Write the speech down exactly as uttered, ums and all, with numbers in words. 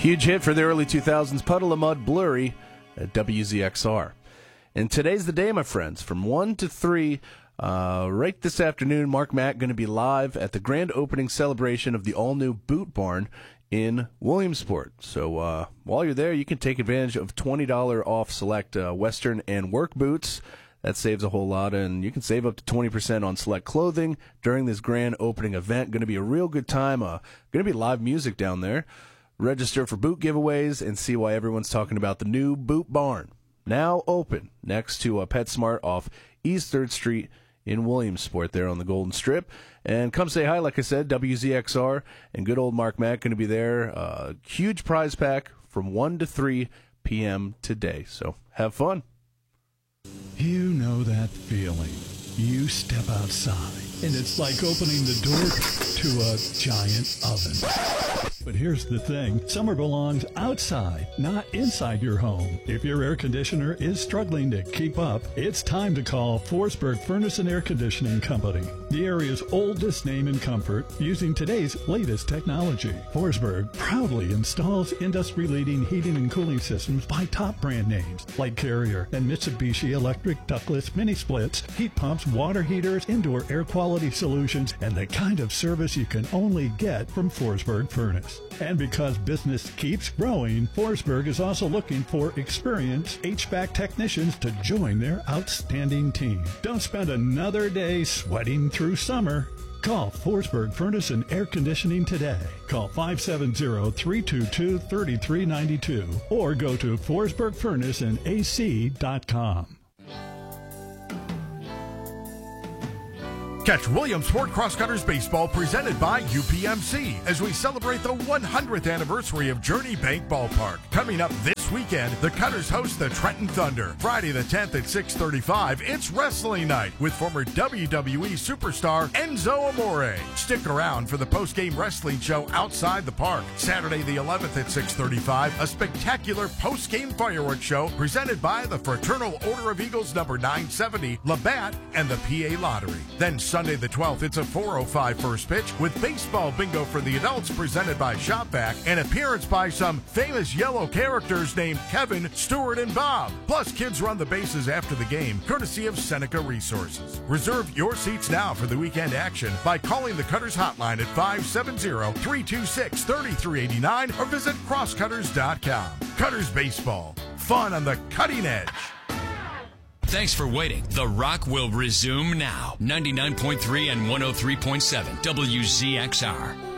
Huge hit for the early two thousands, Puddle of Mudd, Blurry at W Z X R. And today's the day, my friends, from one to three, uh, right this afternoon, Mark Mack going to be live at the grand opening celebration of the all-new Boot Barn in Williamsport. So uh, while you're there, you can take advantage of twenty dollars off select uh, Western and work boots. That saves a whole lot, and you can save up to twenty percent on select clothing during this grand opening event. Going to be a real good time. Uh, going to be live music down there. Register for boot giveaways and see why everyone's talking about the new Boot Barn. Now open next to uh, PetSmart off East third Street in Williamsport there on the Golden Strip. And come say hi, like I said, W Z X R and good old Mark Mack going to be there. Uh, huge prize pack from one to three p.m. today. So have fun. You know that feeling. You step outside, and it's like opening the door to a giant oven. But here's the thing. Summer belongs outside, not inside your home. If your air conditioner is struggling to keep up, it's time to call Forsberg Furnace and Air Conditioning Company, the area's oldest name in comfort, using today's latest technology. Forsberg proudly installs industry-leading heating and cooling systems by top brand names like Carrier and Mitsubishi Electric ductless mini splits, heat pumps, water heaters, indoor air quality solutions, and the kind of service you can only get from Forsberg Furnace. And because business keeps growing, Forsberg is also looking for experienced H V A C technicians to join their outstanding team. Don't spend another day sweating through summer. Call Forsberg Furnace and Air Conditioning today. Call five seven zero, three two two, three three nine two or go to forsberg furnace and a c dot com. Catch Williamsport Crosscutters Baseball presented by U P M C as we celebrate the one hundredth anniversary of Journey Bank Ballpark. Coming up this weekend, the Cutters host the Trenton Thunder. Friday the tenth at six thirty-five, it's wrestling night with former W W E superstar Enzo Amore. Stick around for the post-game wrestling show outside the park. Saturday the eleventh at six thirty-five, a spectacular post-game fireworks show presented by the Fraternal Order of Eagles number nine seventy, Labatt, and the P A Lottery. Then Sunday the twelfth, it's a four oh five first pitch with baseball bingo for the adults presented by Shopback, and appearance by some famous yellow characters named Kevin, Stuart, and Bob. Plus, kids run the bases after the game, courtesy of Seneca Resources. Reserve your seats now for the weekend action by calling the Cutters hotline at five seven zero, three two six, three three eight nine or visit crosscutters dot com. Cutters Baseball. Fun on the cutting edge. Thanks for waiting. The Rock will resume now. ninety-nine point three and one oh three point seven W Z X R.